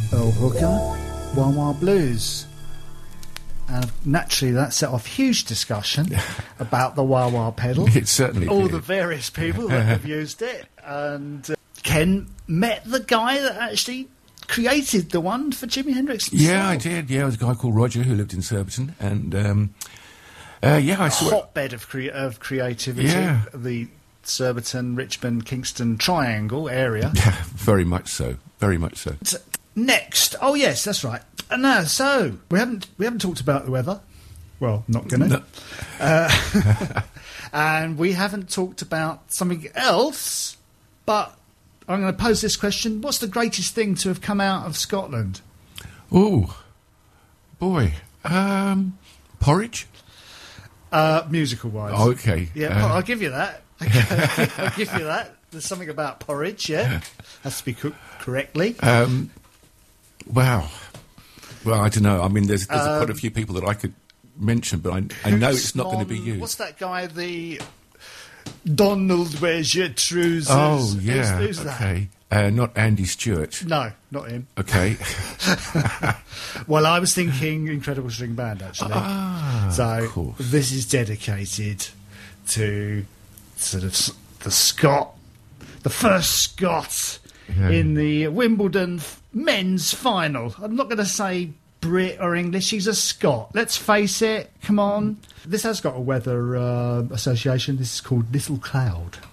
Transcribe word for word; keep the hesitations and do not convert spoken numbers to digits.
Earl Hooker, Wah Wah Blues. And naturally that set off huge discussion about the wah wah pedal. It certainly All did. the various people that have used it. And uh, Ken met the guy that actually created the one for Jimi Hendrix himself. Yeah, I did. Yeah, it was a guy called Roger who lived in Surbiton. And, um, uh, yeah, I saw... hotbed of, cre- of creativity. Yeah. The Surbiton, Richmond, Kingston triangle area. Yeah, very much so. Very much so. So, next. Oh, yes, that's right. And now, so, we haven't we haven't talked about the weather. Well, not going to. No. Uh, and we haven't talked about something else, but I'm going to pose this question. What's the greatest thing to have come out of Scotland? Oh, boy. Um, porridge? Uh, musical-wise. Oh, okay. Yeah, Uh, I'll give you that. I'll give you that. There's something about porridge, yeah. Has to be cooked correctly. Um, wow. Well, I don't know. I mean, there's, there's Um, quite a few people that I could mention, but I, I know it's not going to be you. What's that guy, the Donald Wears Your Trousers? Oh, yeah. Who's, who's okay. Uh, not Andy Stewart. No, not him. Okay. Well, I was thinking Incredible String Band, actually. Ah, so of course. this is dedicated to sort of s- the Scot, the first Scot Yeah. in the Wimbledon f- men's final. I'm not going to say Brit or English. He's a Scot. Let's face it. Come on. This has got a weather uh, association. This is called Little Cloud.